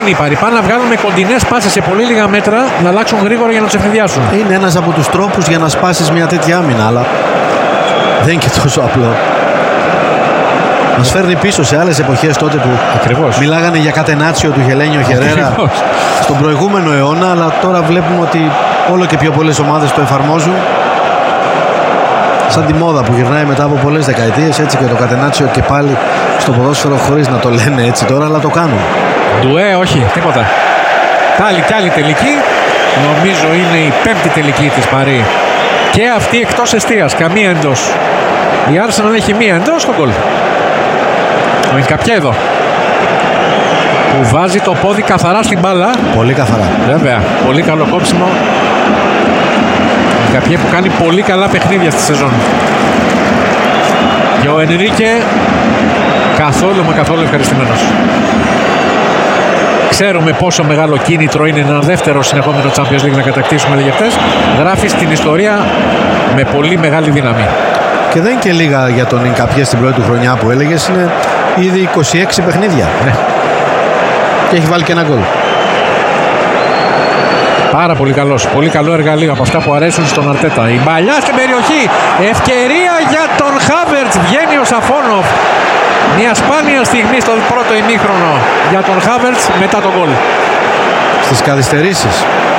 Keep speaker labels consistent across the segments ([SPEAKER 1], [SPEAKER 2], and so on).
[SPEAKER 1] Πάνε να βγάλουν με κοντινές πάσες σε πολύ λίγα μέτρα, να αλλάξουν γρήγορα για να τους ευνηδιάσουν.
[SPEAKER 2] Είναι ένας από τους τρόπους για να σπάσεις μια τέτοια άμυνα, αλλά δεν είναι και τόσο απλό. Μας φέρνει πίσω σε άλλες εποχές τότε που
[SPEAKER 1] Ακριβώς.
[SPEAKER 2] μιλάγανε για κατενάτσιο του Γελένιο Χερέρα στον προηγούμενο αιώνα, αλλά τώρα βλέπουμε ότι όλο και πιο πολλές ομάδες το εφαρμόζουν. Σαν τη μόδα που γυρνάει μετά από πολλές δεκαετίες, έτσι και το κατενάτσιο και πάλι στο ποδόσφαιρο, χωρίς να το λένε έτσι τώρα, αλλά το κάνουν.
[SPEAKER 1] Ντουέ, όχι, τίποτα. Κι άλλη τελική. Νομίζω είναι η 5η τελική της Παρί. Και αυτή εκτός εστίας, καμία εντός. Η Arsenal έχει μία εντός στο γκολ. Ο Ινκαπιέδο που βάζει το πόδι καθαρά στην μπάλα.
[SPEAKER 2] Πολύ καθαρά.
[SPEAKER 1] Βέβαια, πολύ καλό κόψιμο. Ινκαπιέ που κάνει πολύ καλά παιχνίδια στη σεζόν. Και ο Ενρίκε καθόλου ευχαριστημένος. Ξέρουμε πόσο μεγάλο κίνητρο είναι ένα δεύτερο συνεχόμενο Champions League να κατακτήσουμε, λέγε χτες. Γράφει στην ιστορία με πολύ μεγάλη δύναμη.
[SPEAKER 2] Και δεν είναι και λίγα για τον Ινκαπιέ στην πρώτη του χρονιά που έλεγες, είναι ήδη 26 παιχνίδια.
[SPEAKER 1] Ναι.
[SPEAKER 2] Και έχει βάλει και ένα γκολ.
[SPEAKER 1] Πάρα πολύ καλός, πολύ καλό εργαλείο από αυτά που αρέσουν στον Αρτέτα. Η μπαλιά στην περιοχή, ευκαιρία για τον Χάβερτς, βγαίνει ο Σαφόνοφ. Μια σπάνια στιγμή στο πρώτο ημίχρονο για τον Χάβερτς μετά τον γκολ.
[SPEAKER 2] Στις καθυστερήσεις.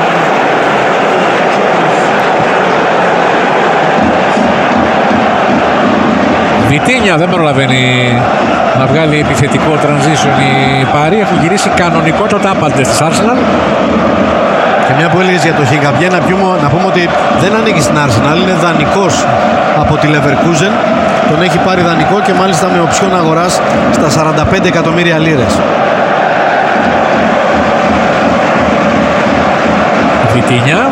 [SPEAKER 1] Βιτίνια δεν προλαβαίνει να βγάλει επιθετικό transition η Παρί. Έχουν γυρίσει κανονικότατα άπαντες της Arsenal.
[SPEAKER 2] Και μια που έλεγες για το Ινκαπιέ, να πούμε ότι δεν ανήκει στην Arsenal, είναι δανεικός από τη Leverkusen. Τον έχει πάρει δανεικό και μάλιστα με οψιόν αγοράς στα 45 εκατομμύρια λίρες.
[SPEAKER 1] Βιτίνια.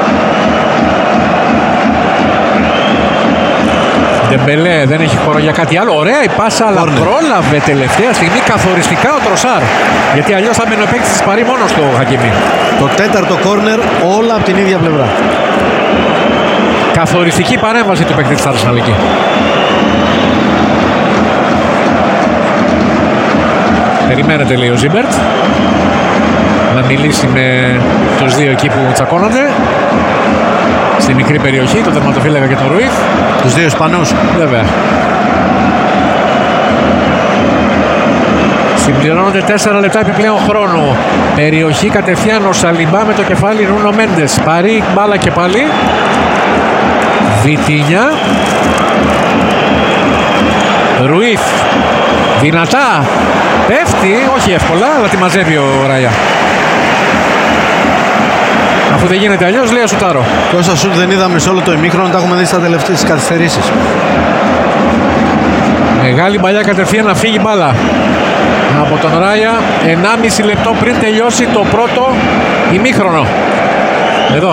[SPEAKER 1] Ντεμπελέ δεν έχει χώρο για κάτι άλλο. Ωραία η πάσα, αλλά πρόλαβε τελευταία στιγμή καθοριστικά ο Τροσάρ. Γιατί αλλιώς θα μένει ο παίκτης της Παρί μόνος του Χακίμι.
[SPEAKER 2] Το τέταρτο κόρνερ όλα από την ίδια πλευρά.
[SPEAKER 1] Καθοριστική παρέμβαση του παίκτη της Arsenal εκεί. Περιμένετε, λέει ο Ζίμπερτ, να μιλήσει με τους δύο εκεί που τσακώνονται στη μικρή περιοχή, τον τερματοφύλακα και τον Ρουίθ.
[SPEAKER 2] Τους δύο Ισπανούς.
[SPEAKER 1] Βέβαια. Συμπληρώνονται 4 λεπτά επιπλέον χρόνου. Περιοχή κατευθείαν ο Σαλιμπά με το κεφάλι Ρούνο Μέντες. Παρί μπάλα και πάλι. Βιτίνια. Ρουίθ. Δυνατά. Πέφτει, όχι εύκολα, αλλά τη μαζεύει ο Ράια. Αφού δεν γίνεται αλλιώς, λέει σουτάρω.
[SPEAKER 2] Και όσα σουτ δεν είδαμε σε όλο το ημίχρονο, τα έχουμε δει στα τελευταίες καθυστερήσεις.
[SPEAKER 1] Μεγάλη μπαλιά κατευθείαν να φύγει μπάλα από τον Ράια 1,5 λεπτό πριν τελειώσει το πρώτο ημίχρονο. Εδώ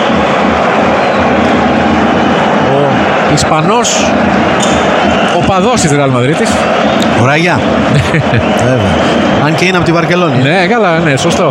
[SPEAKER 1] ο Ισπανός οπαδός της Ρεάλ Μαδρίτης.
[SPEAKER 2] Ο Ράγια. Αν και είναι από τη Βαρκελόνη.
[SPEAKER 1] Ναι, καλά, ναι, σωστό.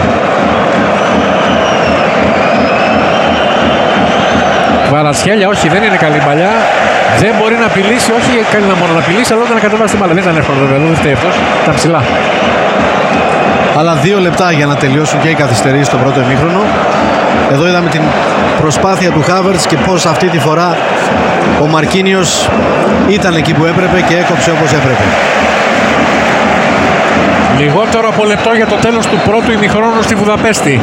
[SPEAKER 1] Βαρατσχέλια, όχι, δεν είναι καλή μπαλιά. Δεν μπορεί να απειλήσει, όχι καλή να μόνο να απειλήσει, αλλά όταν να κατεβάσει την μπάλα. Δεν ήταν εύκολο, βέβαια, δεν φταίει αυτός. Ήταν ψηλά.
[SPEAKER 2] Αλλά 2 λεπτά για να τελειώσουν και οι καθυστερήσεις στο πρώτο ημίχρονο. Εδώ είδαμε την προσπάθεια του Χάβερτς και πως αυτή τη φορά ο Μαρκίνιος ήταν εκεί που έπρεπε και έκοψε όπως έπρεπε.
[SPEAKER 1] Λιγότερο από λεπτό για το τέλος του πρώτου ημιχρόνου στη Βουδαπέστη.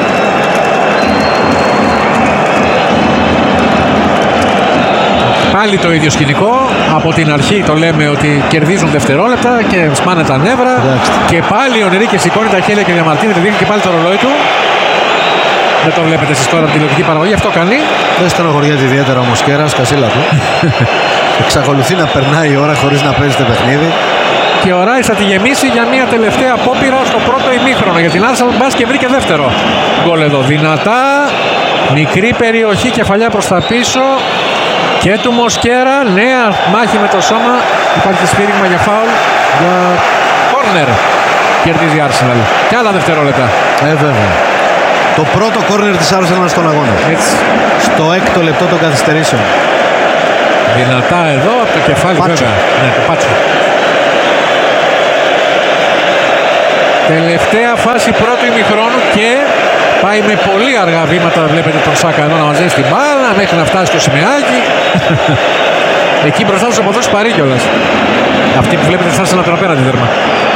[SPEAKER 1] Πάλι το ίδιο σκηνικό. Από την αρχή το λέμε ότι κερδίζουν δευτερόλεπτα και σπάνε τα νεύρα. Και πάλι ο Ενρίκε σηκώνει τα χέρια και διαμαρτύρεται, δείχνει και πάλι το ρολόι του. Δεν το βλέπετε εσείς τώρα από τη τηλεοπτική παραγωγή, αυτό κάνει.
[SPEAKER 2] Δεν στενοχωριέται ιδιαίτερα ο Μοσκέρας, κασίλα του. Εξακολουθεί να περνάει η ώρα χωρίς να παίζει το παιχνίδι.
[SPEAKER 1] Και ο Ράις θα τη γεμίσει για μια τελευταία απόπειρα στο πρώτο ημίχρονο. Για την Arsenal μπας και βρήκε δεύτερο γκολ εδώ. Δυνατά, μικρή περιοχή, κεφαλιά προς τα πίσω. Και του Μοσκέρα, νέα μάχη με το σώμα. Υπάρχει σφύριγμα για φάουλ, για κόρνερ. Κερδίζει η Arsenal. Και άλλα δευτερόλεπτα.
[SPEAKER 2] Βέβαια. Το πρώτο κόρνερ της Arsenal στον αγώνα.
[SPEAKER 1] Έτσι.
[SPEAKER 2] Στο 6ο λεπτό των καθυστερήσεων.
[SPEAKER 1] Δυνατά εδώ από το κεφάλι,
[SPEAKER 2] Πάτσο.
[SPEAKER 1] βέβαια. Ναι, το Πάτσο. Τελευταία φάση πρώτου ημιχρόνου και πάει με πολύ αργά βήματα. Βλέπετε τον Σάκα εδώ να μαζεύει την μπάλα μέχρι να φτάσει στο σημαίακι. Εκεί μπροστά στους οπαδούς Παρί κιόλας. Αυτοί που βλέπετε φτάσαν από την απέναντι δέρμα.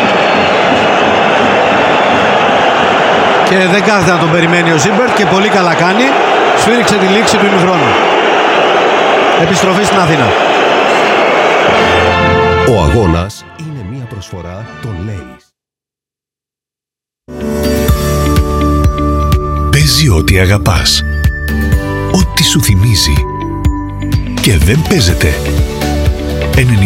[SPEAKER 2] Και δεν κάθεται να τον περιμένει ο Ζίμπερτ και πολύ καλά κάνει. Σφύριξε τη λήξη του ημιχρόνου. Επιστροφή στην Αθήνα.
[SPEAKER 3] Ο αγώνας είναι μια προσφορά των Lay's. Παίζει ό,τι αγαπάς. Ό,τι σου θυμίζει. Και δεν παίζεται.